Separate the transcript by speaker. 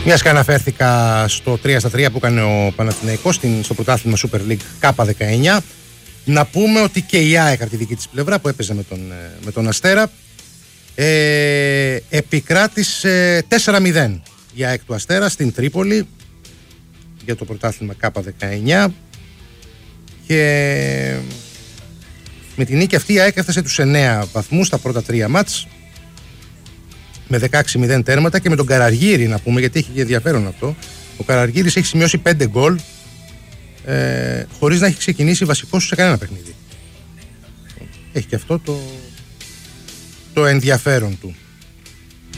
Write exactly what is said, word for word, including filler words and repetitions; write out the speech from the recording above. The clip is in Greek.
Speaker 1: Μιας και αναφέρθηκα στο τρία στα τρία που έκανε ο Παναθηναϊκός στο πρωτάθλημα Super League Κάπα δεκαεννιά, να πούμε ότι και η ΑΕΚ από τη δική της πλευρά που έπαιζε με τον, με τον Αστέρα ε, επικράτησε τέσσερα μηδέν η ΑΕΚ του Αστέρα στην Τρίπολη για το πρωτάθλημα Κάπα δεκαεννιά, και με την νίκη αυτή η ΑΕΚ έφτασε τους εννέα βαθμούς στα πρώτα τρία μάτς με δεκαέξι μηδέν τέρματα, και με τον Καραργύρη να πούμε, γιατί έχει ενδιαφέρον αυτό. Ο Καραργύρης έχει σημειώσει πέντε γκολ ε, χωρίς να έχει ξεκινήσει βασικός σε κανένα παιχνίδι. Έχει και αυτό το, το ενδιαφέρον του.